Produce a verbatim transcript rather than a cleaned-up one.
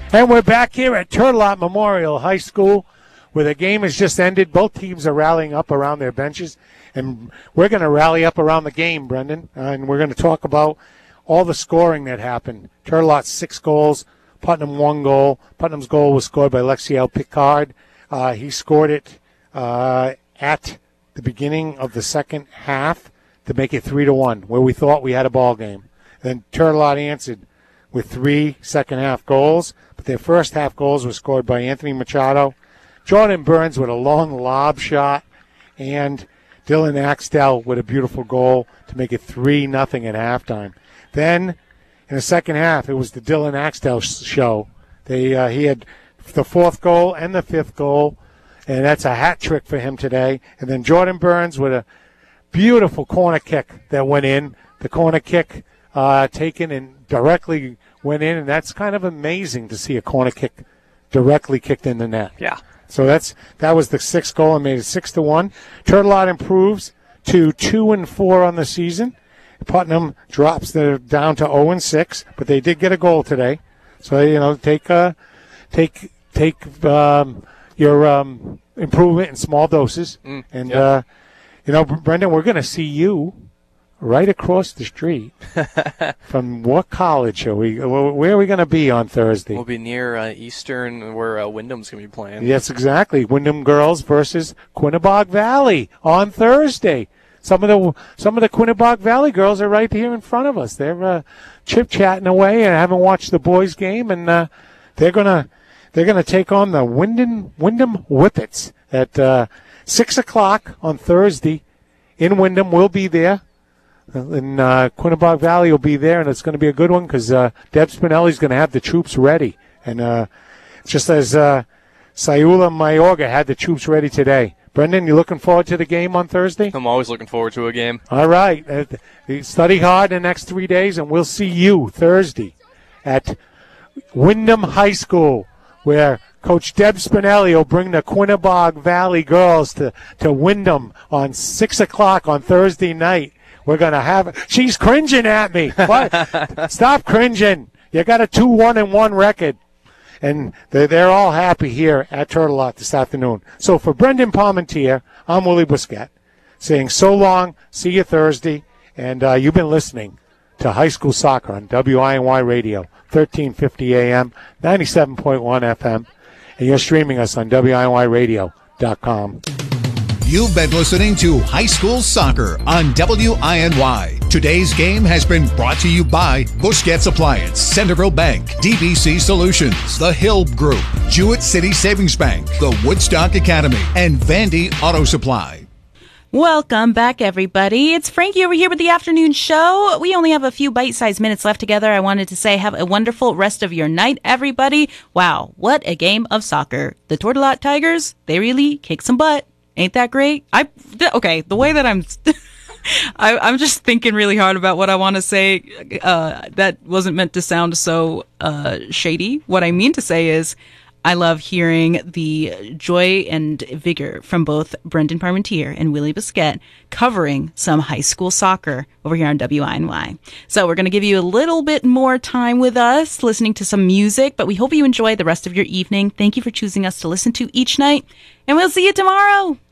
And we're back here at Turlock Memorial High School, where the game has just ended. Both teams are rallying up around their benches, and we're going to rally up around the game, Brendan, and we're going to talk about all the scoring that happened. Turlock six goals, Putnam one goal. Putnam's goal was scored by Lexiel Picard. Uh, he scored it uh, at the beginning of the second half to make it three to one, where we thought we had a ball game. Then Turlock answered with three second-half goals, but their first-half goals were scored by Anthony Machado, Jordan Burns with a long lob shot, and Dylan Axtell with a beautiful goal to make it three nothing at halftime. Then, in the second half, it was the Dylan Axtell show. They uh, He had the fourth goal and the fifth goal, and that's a hat trick for him today. And then Jordan Burns with a beautiful corner kick that went in. The corner kick uh, taken and directly went in, and that's kind of amazing to see a corner kick directly kicked in the net. Yeah. So that's that was the sixth goal and made it six to one. Turlock improves to two and four on the season. Putnam drops the, down to zero and six, but they did get a goal today. So you know, take uh, take take um, your um, improvement in small doses, mm, and yeah. uh, you know, Brendan, we're going to see you right across the street from what college are we? Where are we going to be on Thursday? We'll be near uh, Eastern, where uh, Wyndham's going to be playing. Yes, exactly. Wyndham girls versus Quinnebog Valley on Thursday. Some of the some of the Quinnebog Valley girls are right here in front of us. They're uh, chip chatting away and haven't watched the boys' game, and uh, they're gonna they're gonna take on the Wyndham Wyndham Whippets at uh, six o'clock on Thursday in Wyndham. We'll be there. And uh, Quinnebog Valley will be there, and it's going to be a good one because uh, Deb Spinelli's going to have the troops ready. And uh, just as uh, Sayula Mayorga had the troops ready today. Brendan, you looking forward to the game on Thursday? I'm always looking forward to a game. All right. Uh, study hard the next three days, and we'll see you Thursday at Wyndham High School, where Coach Deb Spinelli will bring the Quinnebog Valley girls to, to Wyndham on six o'clock on Thursday night. We're going to have – she's cringing at me. What? Stop cringing. You got a two one and one record. And they're, they're all happy here at Turlock this afternoon. So for Brendan Parmentier, I'm Willie Busquette saying so long, see you Thursday. And uh, you've been listening to High School Soccer on W I N Y Radio, thirteen fifty A M, ninety-seven point one F M. And you're streaming us on W I N Y radio dot com. You've been listening to High School Soccer on W I N Y. Today's game has been brought to you by Busquets Appliance, Centerville Bank, D B C Solutions, The Hill Group, Jewett City Savings Bank, the Woodstock Academy, and Vandy Auto Supply. Welcome back, everybody. It's Frankie over here with the afternoon show. We only have a few bite-sized minutes left together. I wanted to say have a wonderful rest of your night, everybody. Wow, what a game of soccer. The Turlock Tigers, they really kick some butt. Ain't that great? I th- okay. The way that I'm, I, I'm just thinking really hard about what I want to say. Uh, that wasn't meant to sound so uh, shady. What I mean to say is, I love hearing the joy and vigor from both Brendan Parmentier and Willie Busquette covering some high school soccer over here on W I N Y. So we're going to give you a little bit more time with us listening to some music, but we hope you enjoy the rest of your evening. Thank you for choosing us to listen to each night, and we'll see you tomorrow.